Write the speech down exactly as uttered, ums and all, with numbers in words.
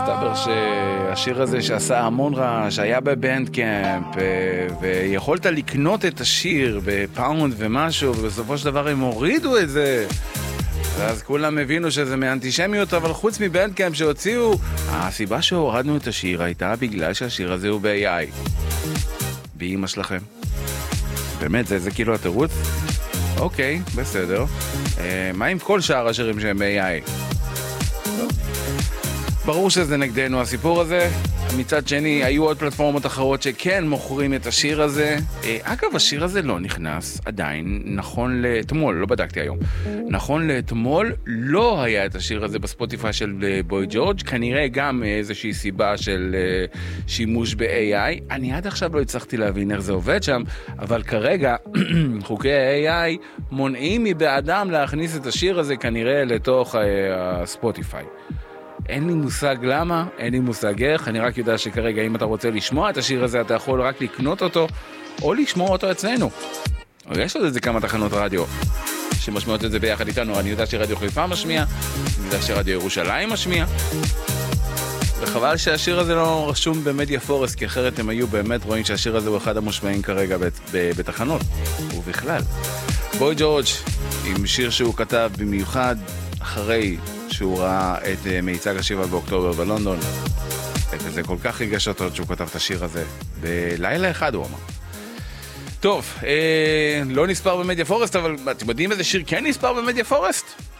מסתבר שהשיר הזה שעשה המון רעש, היה בבנדקאמפ, ויכולת לקנות את השיר בפאונד ומשהו, ובסופו של דבר הם הורידו את זה. ואז כולם הבינו שזה מאנטישמיות, אבל חוץ מבנדקאמפ שהוציאו, הסיבה שהורדנו את השיר הייתה בגלל שהשיר הזה הוא ב-איי איי. באמא שלכם. באמת, זה, זה כאילו התירוץ? אוקיי, בסדר. אה, מה עם כל שאר השירים שהם ב-איי איי? ברור שזה נגדנו הסיפור הזה. מצד שני, היו עוד פלטפורמות אחרות שכן מוכרים את השיר הזה. אגב, השיר הזה לא נכנס עדיין, נכון לאתמול, לא בדקתי היום. נכון לאתמול לא היה את השיר הזה בספוטיפיי של בוי ג'ורג', כנראה גם איזושהי סיבה של שימוש ב-איי איי. אני עד עכשיו לא הצלחתי להבין איך זה עובד שם, אבל כרגע חוקי ה-איי איי מונעים מבאדם להכניס את השיר הזה כנראה לתוך הספוטיפיי. אין לי מושג למה, אין לי מושג איך, אני רק יודע שכרגע אם אתה רוצה לשמוע את השיר הזה, אתה יכול רק לקנות אותו, או לשמוע אותו אצלנו. או יש עוד איזה כמה תחנות רדיו שמשמעות את זה ביחד איתנו. אני יודע שרדיו חיפה משמיע, אני יודע שרדיו ירושלים משמיע, וחבל שהשיר הזה לא רשום במדיה פורסט, כי אחרת הם היו באמת רואים שהשיר הזה הוא אחד המושמעים כרגע בתחנות, ובכלל. בוי ג'ורג' עם שיר שהוא כתב במיוחד אחרי שהוא ראה את מיצג השבעה באוקטובר בלונדון, וזה כל כך ריגש אותו שהוא כתב את השיר הזה בלילה אחד, הוא אמר. טוב, אה, לא נספר במדיה פורסט, אבל אתם יודעים איזה שיר כן נספר במדיה פורסט?